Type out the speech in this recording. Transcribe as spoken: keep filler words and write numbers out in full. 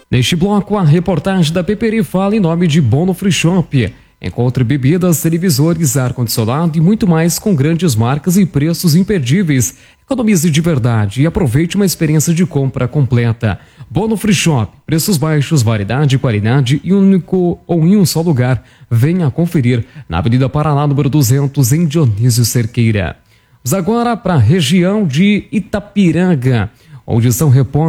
Neste bloco, a reportagem da Peperi fala em nome de Bono Free Shop. Encontre bebidas, televisores, ar-condicionado e muito mais com grandes marcas e preços imperdíveis. Economize de verdade e aproveite uma experiência de compra completa. Bono Free Shop, preços baixos, variedade e qualidade em um único ou em um só lugar. Venha conferir na Avenida Paraná, número duzentos, em Dionísio Cerqueira. Vamos agora para a região de Itapiranga, onde são repórteres